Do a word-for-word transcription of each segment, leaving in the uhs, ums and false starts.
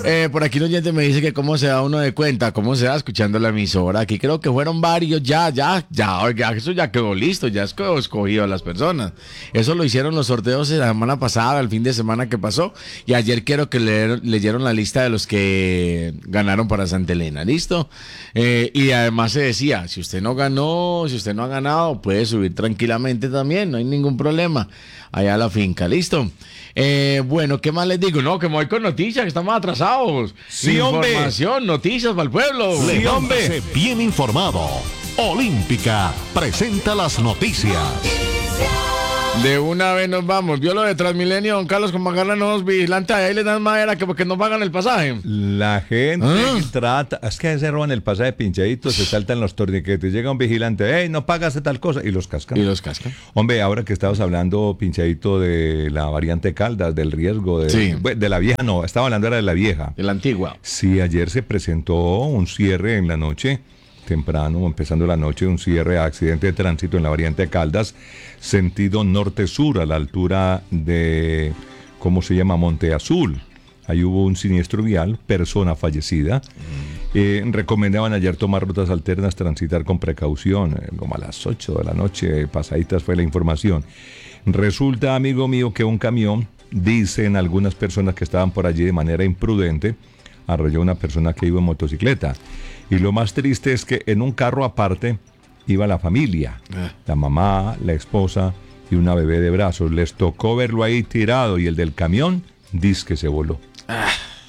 Eh, por aquí un oyente me dice que cómo se da uno de cuenta, cómo se da escuchando la emisora. Aquí creo que fueron varios, ya, ya, ya, oiga, eso ya quedó listo, ya es escogido a las personas. Eso lo hicieron los sorteos la semana pasada, el fin de semana que pasó, y ayer quiero que leyeron, leyeron la lista de los que ganaron para Santa Elena, ¿listo? Eh, y además se decía, si usted no ganó, si usted no ha ganado, puede subir tranquilamente también, no hay ningún problema, allá a la finca, ¿listo? Eh, bueno, ¿qué más les digo? No, que me voy con noticias, que estamos atrasados. Sí, hombre. Información, noticias para el pueblo. Sí, hombre. Bien informado. Olímpica presenta las noticias. De una vez nos vamos. Vio lo de Transmilenio, don Carlos, con pagarle a los vigilantes, ahí les dan madera que porque no pagan el pasaje. La gente ¿Ah? trata, es que se roban el pasaje pinchadito, se saltan los torniquetes, llega un vigilante, hey, no pagas tal cosa, y los cascan. Y los cascan. Hombre, ahora que estabas hablando, pinchadito, de la variante Caldas, del riesgo de, Sí. de la vieja, no, estaba hablando era de la vieja. De la antigua. Sí, ayer se presentó un cierre en la noche, temprano, empezando la noche, un cierre a accidente de tránsito en la variante Caldas, sentido norte-sur, a la altura de, ¿cómo se llama? Monte Azul. Ahí hubo un siniestro vial, persona fallecida. Eh, recomendaban ayer tomar rutas alternas, transitar con precaución, eh, como a las ocho de la noche, pasaditas fue la información. Resulta, amigo mío, que un camión, dicen algunas personas que estaban por allí de manera imprudente, arrolló a una persona que iba en motocicleta. Y lo más triste es que en un carro aparte iba la familia, Ah. la mamá, la esposa y una bebé de brazos. Les tocó verlo ahí tirado y el del camión dice que se voló. Ah.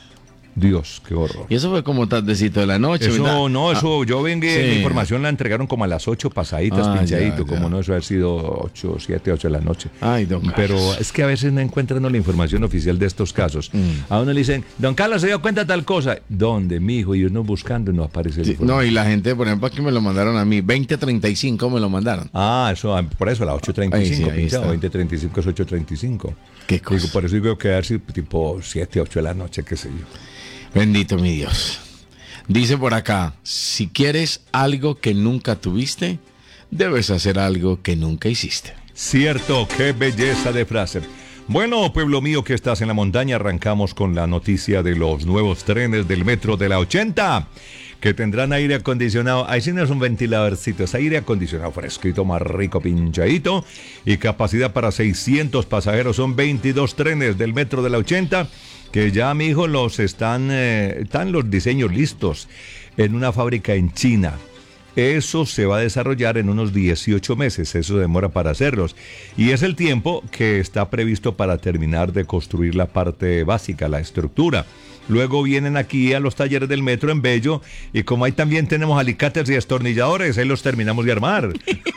Dios, qué horror. Y eso fue como tardecito de la noche, Eso ¿verdad? no, eso Ah, yo vengo, sí. la información la entregaron como a las ocho pasaditas, Ah, pinchadito, ya, como ya. no, eso ha sido ocho, siete, ocho de la noche. Ay, don Carlos. Pero es que a veces no encuentran uno la información oficial de estos casos. Mm. A uno le dicen, don Carlos se dio cuenta de tal cosa. ¿Dónde, mijo? Y uno buscando no aparece la Sí, información. no, y la gente, por ejemplo, aquí me lo mandaron a mí, veinte treinta y cinco me lo mandaron. Ah, eso, ah, por eso, a las ocho treinta y cinco, Ahí sí, ahí pinchado, está. veinte treinta y cinco es ocho treinta y cinco. Qué Digo, cosa. por eso digo que darse tipo siete, ocho de la noche, qué sé yo. Bendito mi Dios. Dice por acá, si quieres algo que nunca tuviste, debes hacer algo que nunca hiciste. Cierto, qué belleza de frase. Bueno, pueblo mío que estás en la montaña, arrancamos con la noticia de los nuevos trenes del metro de la ochenta, que tendrán aire acondicionado. Ahí sí no es un ventiladorcito, es aire acondicionado fresquito, más rico, pinchadito, y capacidad para seiscientos pasajeros. Son veintidós trenes del metro de la ochenta, que ya, mi hijo, los están, eh, están los diseños listos en una fábrica en China. Eso se va a desarrollar en unos dieciocho meses, eso demora para hacerlos. Y es el tiempo que está previsto para terminar de construir la parte básica, la estructura. Luego vienen aquí a los talleres del metro en Bello, y como ahí también tenemos alicates y destornilladores, ahí los terminamos de armar.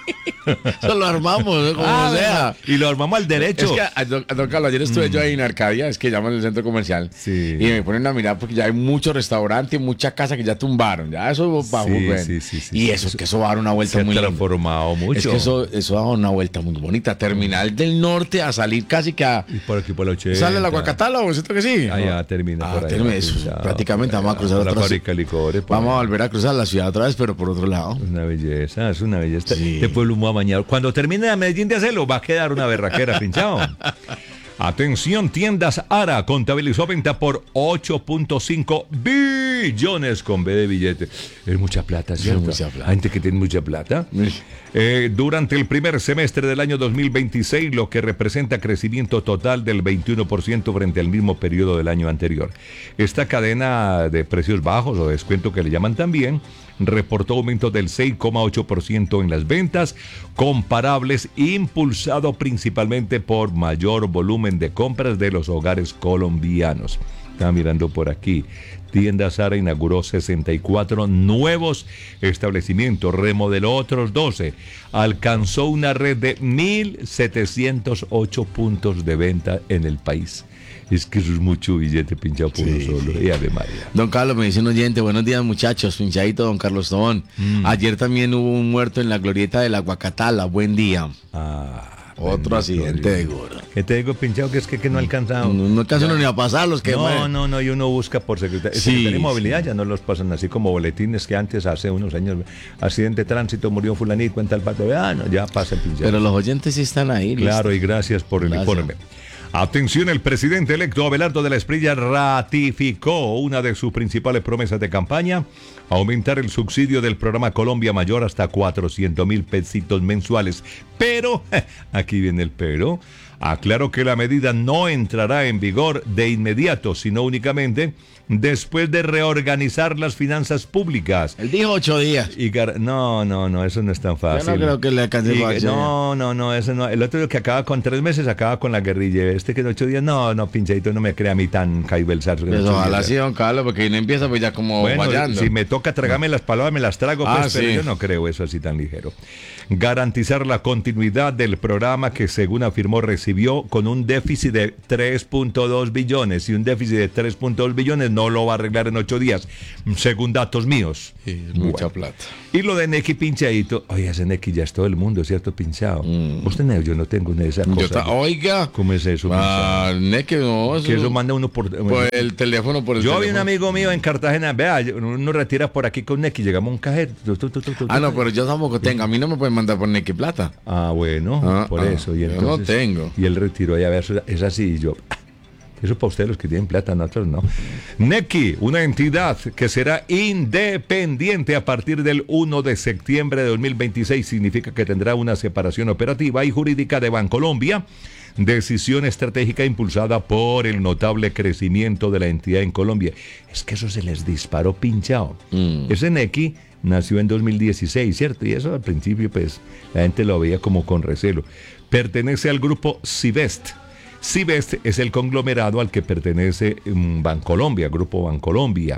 Eso lo armamos, ¿no? Como Ah, sea. y lo armamos al derecho. Es que, a don, a don Carlos, ayer estuve yo ahí en Arcadia, es que llaman el centro comercial, Sí. y me ponen a mirar porque ya hay muchos restaurantes y mucha casa que ya tumbaron, ya eso bajó, Sí, bueno. sí, sí, sí, y sí. eso es que eso va a dar una vuelta Se ha muy linda. transformado mucho. Es que eso, eso da una vuelta muy bonita. Terminal del norte a salir casi que a... Y por aquí por la ochenta. ¿Sale la Guacatala o siento que sí? Allá termina Ah, por ahí. termina, eso, Ya, prácticamente vamos a cruzar la otra fábrica de licores. por Vamos a ahí. volver a cruzar la ciudad otra vez, pero por otro lado. Es una belleza, es una belleza. Sí. Este pueblo muy amañado. Cuando termine a Medellín de hacerlo, va a quedar una berraquera, pinchado. Atención, tiendas Ara contabilizó venta por ocho punto cinco billones con B de billete. Es mucha plata, ¿cierto? mucha plata. Hay gente que tiene mucha plata. Eh, durante el primer semestre del año dos mil veintiséis, lo que representa crecimiento total del veintiuno por ciento frente al mismo periodo del año anterior. Esta cadena de precios bajos o descuento que le llaman también, reportó aumento del seis coma ocho por ciento en las ventas comparables, impulsado principalmente por mayor volumen de compras de los hogares colombianos. Estaba mirando por aquí. Tienda Zara inauguró sesenta y cuatro nuevos establecimientos, remodeló otros doce, alcanzó una red de mil setecientos ocho puntos de venta en el país. Es que eso es mucho billete pinchado por uno Sí, solo. sí. Y Ave María. Don Carlos, me dice un oyente, buenos días muchachos, pinchadito don Carlos Tobón. Mm. Ayer también hubo un muerto en la glorieta de la Guacatala, buen día. Ah, Otro bendito accidente de Dios. gordo. ¿Qué te digo, pinchado? Que es que, que no ha alcanzado. No, no alcanzan ni a pasar los que No, mueren. no, no, y uno busca por secretaría. Sí, Secretaría de Movilidad, sí. ya no los pasan así como boletines que antes, hace unos años, accidente de tránsito, murió fulanito, cuenta el pato, ah, no, ya pasa el pinchado. Pero los oyentes sí están ahí. Claro, y gracias por el Gracias. informe. Atención, el presidente electo Abelardo de la Espriella ratificó una de sus principales promesas de campaña, aumentar el subsidio del programa Colombia Mayor hasta cuatrocientos mil pesitos mensuales. Pero, aquí viene el pero, aclaró que la medida no entrará en vigor de inmediato, sino únicamente después de reorganizar las finanzas públicas. Él dijo ocho días. Y gar- no, no, no, eso no es tan fácil. Yo no creo que le alcance Y- para ocho No, no, no, eso no. El otro que acaba con tres meses acaba con la guerrilla. Este que en ocho días, no, no, pinchadito, no me crea a mí tan caibelzarzo. Pues ojalá sí, don Carlos, porque no empieza pues ya como Bueno, guayando. si me toca tragarme las palabras, me las trago, pues, Ah, pero sí. yo no creo eso así tan ligero. Garantizar la continuidad del programa que, según afirmó, recibió con un déficit de tres punto dos billones. Y un déficit de tres punto dos billones no lo va a arreglar en ocho días, según datos míos. Sí, es mucha plata. Y lo de Neki pinchadito, oye, ese Neki ya es todo el mundo, ¿cierto? Pinchado. Usted no, yo no tengo esa cosa. Mm. Yo ta- oiga. ¿Cómo es eso? Ah, ne que no. Que eso manda uno por... por el teléfono, por el Yo vi un teléfono. amigo mío en Cartagena, vea, uno retira por aquí con Neki, llegamos a un cajero. tu, tu, tu, tu, tu, Ah, no, tu. pero yo tampoco tengo. A mí no me pueden mandar por Nequi Plata. Ah, bueno, Ah, por ah, eso. Y yo no entonces, tengo. Y él retiró, ya ver, es así, y yo... Eso para ustedes los que tienen plata, nosotros no. Nequi, una entidad que será independiente a partir del primero de septiembre de dos mil veintiséis, significa que tendrá una separación operativa y jurídica de Bancolombia, decisión estratégica impulsada por el notable crecimiento de la entidad en Colombia. Es que eso se les disparó pinchado. Mm. Ese Nequi nació en dos mil dieciséis, ¿cierto? Y eso al principio, pues, la gente lo veía como con recelo. Pertenece al grupo Civest. Civest es el conglomerado al que pertenece um, Bancolombia, Grupo Bancolombia.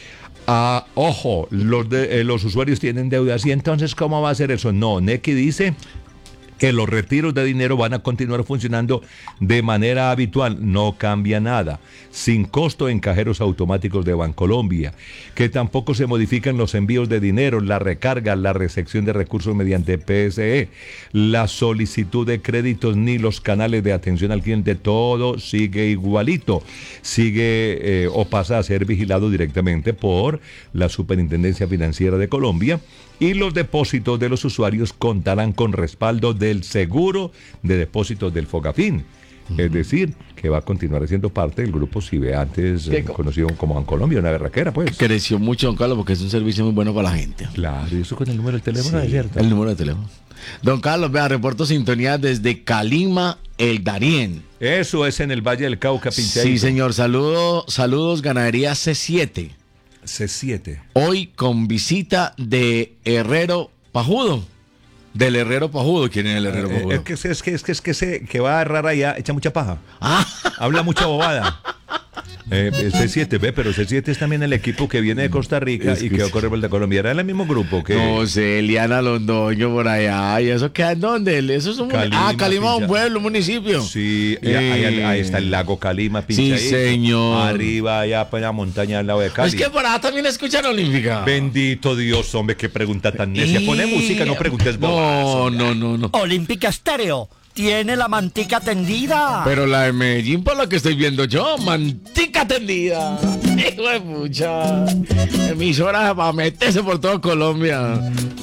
Ah, ojo, los, de, eh, los usuarios tienen deudas. ¿Y entonces cómo va a ser eso? No, Nequi dice que los retiros de dinero van a continuar funcionando de manera habitual, no cambia nada, sin costo en cajeros automáticos de Bancolombia, que tampoco se modifican los envíos de dinero, la recarga, la recepción de recursos mediante P S E, la solicitud de créditos ni los canales de atención al cliente, todo sigue igualito, sigue eh, o pasa a ser vigilado directamente por la Superintendencia Financiera de Colombia. Y los depósitos de los usuarios contarán con respaldo del seguro de depósitos del Fogafín. Uh-huh. Es decir, que va a continuar siendo parte del grupo Cibe, antes eh, conocido como Bancolombia, una berraquera, pues. Creció mucho, don Carlos, porque es un servicio muy bueno para la gente. Claro, y eso con el número del teléfono, Sí, es cierto. el número de teléfono. Don Carlos, vea, reporto sintonía desde Calima, el Darién. Eso es en el Valle del Cauca, pinchadito. Sí, señor. Saludos, saludos, ganadería C siete. C siete. Hoy con visita de Herrero Pajudo. Del Herrero Pajudo. ¿Quién es el Herrero Eh, Pajudo? es que es que es que es que se que va a errar allá, echa mucha paja. Ah, Habla mucha bobada. Eh, C siete, ve, pero C siete es también el equipo que viene de Costa Rica Es y que que sí. corre por el de Colombia. ¿Era el mismo grupo que? no sé, Eliana Londoño por allá. ¿Y eso queda en dónde? Eso es un muni- Calima, Ah, Calima es un pincha. pueblo, un municipio. Sí, y ahí, ahí- ahí está el lago Calima, pinchadito. Sí, señor. Arriba, allá para la montaña al lado de Cali. Es que por allá también escuchan Olímpica. Bendito Dios, hombre, qué pregunta tan necia. Pone música, no preguntes bobadas. No, hombre. no, no, no. Olímpica Estéreo tiene la mantica tendida. Pero la de Medellín, por lo que estoy viendo yo, mantica tendida. Hijo de pucha. Emisora para meterse por todo Colombia.